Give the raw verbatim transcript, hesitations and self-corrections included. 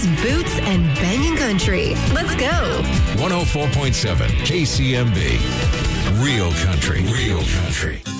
boots, and banging country. Let's go. one oh four point seven K C M B. Real country. Real country.